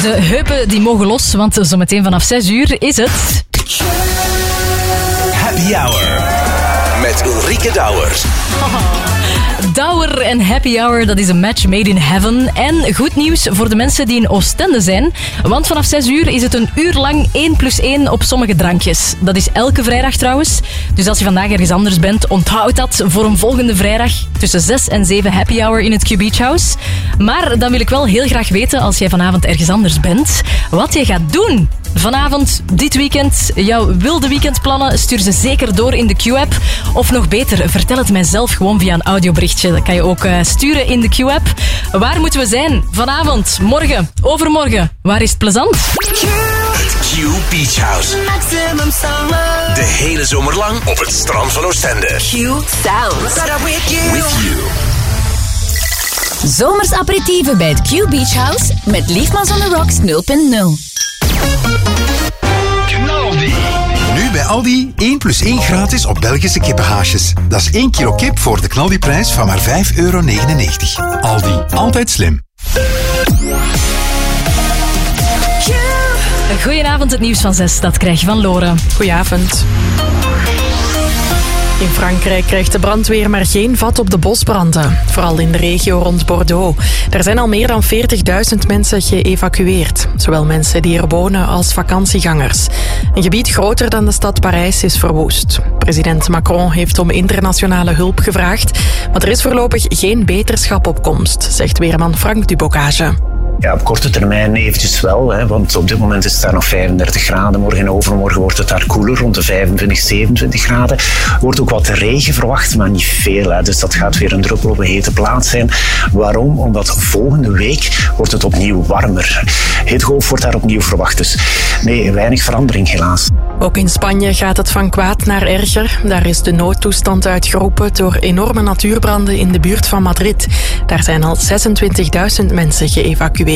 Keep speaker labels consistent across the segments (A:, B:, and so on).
A: De heupen die mogen los, want zometeen vanaf 6 uur is het...
B: Happy Hour met Ulrike Douwers.
A: Douwer en Happy Hour, dat is een match made in heaven. En goed nieuws voor de mensen die in Oostende zijn. Want vanaf 6 uur is het een uur lang 1+1 op sommige drankjes. Dat is elke vrijdag trouwens. Dus als je vandaag ergens anders bent, onthoud dat voor een volgende vrijdag tussen 6 en 7 Happy Hour in het Q Beach House. Maar dan wil ik wel heel graag weten, als jij vanavond ergens anders bent, wat je gaat doen. Vanavond, dit weekend, jouw wilde weekendplannen, stuur ze zeker door in de Q-app. Of nog beter, vertel het mij zelf gewoon via een audioberichtje. Dat kan je ook sturen in de Q-app. Waar moeten we zijn? Vanavond, morgen, overmorgen. Waar is het plezant?
B: Het Q Beach House. De hele zomer lang op het strand van Oostende.
C: Q Sounds.
B: With you.
C: Zomers aperitieven bij het Q Beach House met Liefmans on the Rocks 0.0.
D: Nu bij Aldi 1+1 gratis op Belgische kippenhaasjes. Dat is 1 kilo kip voor de knaldiprijs van maar €5,99. Aldi, altijd slim.
A: Goedenavond, het nieuws van 6, dat krijg je van Lore.
E: Goedenavond. In Frankrijk krijgt de brandweer maar geen vat op de bosbranden. Vooral in de regio rond Bordeaux. Er zijn al meer dan 40.000 mensen geëvacueerd. Zowel mensen die er wonen als vakantiegangers. Een gebied groter dan de stad Parijs is verwoest. President Macron heeft om internationale hulp gevraagd. Maar er is voorlopig geen beterschap op komst, zegt weerman Frank Dubocage.
F: Ja, op korte termijn eventjes wel, hè, want op dit moment is het daar nog 35 graden. Morgen en overmorgen wordt het daar koeler, rond de 25, 27 graden. Er wordt ook wat regen verwacht, maar niet veel. Hè, dus dat gaat weer een druppel op een hete plaats zijn. Waarom? Omdat volgende week wordt het opnieuw warmer. Hittegolf wordt daar opnieuw verwacht, dus nee, weinig verandering helaas.
E: Ook in Spanje gaat het van kwaad naar erger. Daar is de noodtoestand uitgeroepen door enorme natuurbranden in de buurt van Madrid. Daar zijn al 26.000 mensen geëvacueerd.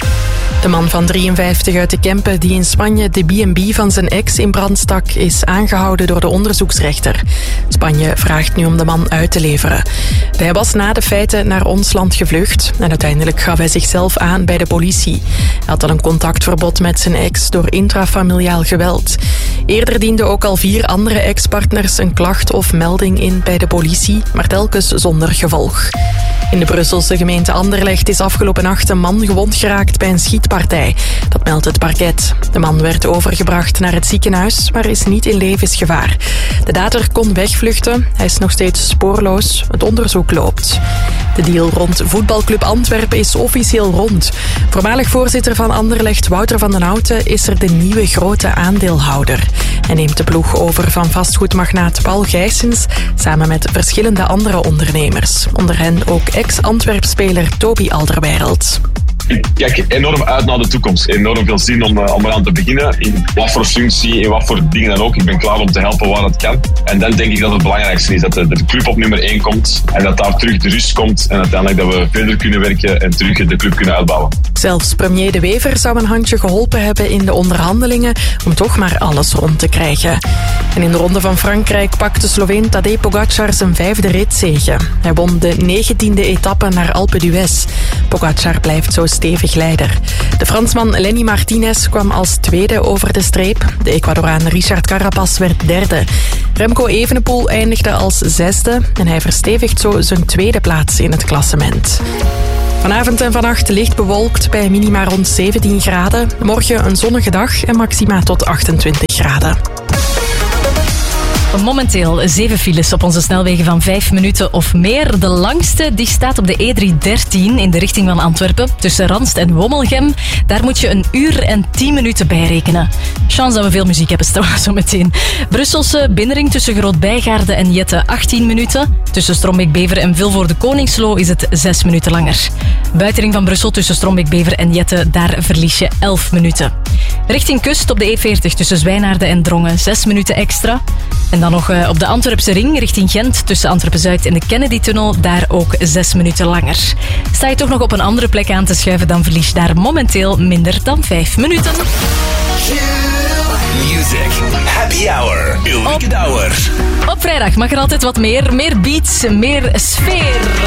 E: De man van 53 uit de Kempen die in Spanje de B&B van zijn ex in brand stak, is aangehouden door de onderzoeksrechter. Spanje vraagt nu om de man uit te leveren. Hij was na de feiten naar ons land gevlucht en uiteindelijk gaf hij zichzelf aan bij de politie. Hij had al een contactverbod met zijn ex door intrafamiliaal geweld. Eerder dienden ook al 4 andere ex-partners een klacht of melding in bij de politie, maar telkens zonder gevolg. In de Brusselse gemeente Anderlecht is afgelopen nacht een man gewond geraakt bij een schietpartij. Dat meldt het parket. De man werd overgebracht naar het ziekenhuis, maar is niet in levensgevaar. De dader kon wegvluchten. Hij is nog steeds spoorloos. Het onderzoek loopt. De deal rond voetbalclub Antwerpen is officieel rond. Voormalig voorzitter van Anderlecht, Wouter van den Houten, is er de nieuwe grote aandeelhouder. Hij neemt de ploeg over van vastgoedmagnaat Paul Gijsens, samen met verschillende andere ondernemers. Onder hen ook ex-Antwerp-speler Toby Alderweireld.
G: Ik kijk enorm uit naar de toekomst. Enorm veel zin om eraan te beginnen. In wat voor functie, in wat voor dingen dan ook. Ik ben klaar om te helpen waar het kan. En dan denk ik dat het belangrijkste is dat de club op nummer 1 komt. En dat daar terug de rust komt. En uiteindelijk dat we verder kunnen werken en terug de club kunnen uitbouwen.
E: Zelfs premier De Wever zou een handje geholpen hebben in de onderhandelingen om toch maar alles rond te krijgen. En in de Ronde van Frankrijk pakte Sloveen Tadej Pogačar zijn 5e ritzege. Hij won de 19e etappe naar Alpe d'Huez. Pogačar blijft zo stevig leider. De Fransman Lenny Martinez kwam als tweede over de streep. De Ecuadoraan Richard Carapaz werd derde. Remco Evenepoel eindigde als 6e en hij verstevigt zo zijn 2e plaats in het klassement. Vanavond en vannacht licht bewolkt bij minima rond 17 graden. Morgen een zonnige dag en maxima tot 28 graden.
A: Momenteel 7 files op onze snelwegen van 5 minuten of meer. De langste die staat op de E313 in de richting van Antwerpen. Tussen Ranst en Wommelgem. Daar moet je 1 uur en 10 minuten bij rekenen. Chance dat we veel muziek hebben staan zo meteen. Brusselse binnenring tussen Groot-Bijgaarde en Jette 18 minuten. Tussen Strombeek-Bever en Vilvoorde-Koningslo is het 6 minuten langer. Buitenring van Brussel tussen Strombeek-Bever en Jette, daar verlies je 11 minuten. Richting kust op de E40 tussen Zwijnaarden en Drongen 6 minuten extra. En dan nog op de Antwerpse ring richting Gent tussen Antwerpen-Zuid en de Kennedy-tunnel, daar ook 6 minuten langer. Sta je toch nog op een andere plek aan te schuiven, dan verlies je daar momenteel minder dan 5 minuten.
B: Music Happy Hour. Ulrike Douwers.
A: Op vrijdag mag er altijd wat meer. Meer beats, meer sfeer.